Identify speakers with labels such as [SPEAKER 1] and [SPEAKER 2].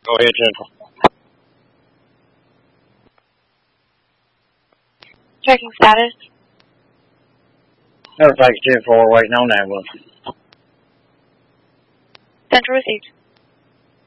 [SPEAKER 1] Go ahead, Central.
[SPEAKER 2] Checking status.
[SPEAKER 1] Everything's 10-4 waiting on ambulance.
[SPEAKER 2] Central received.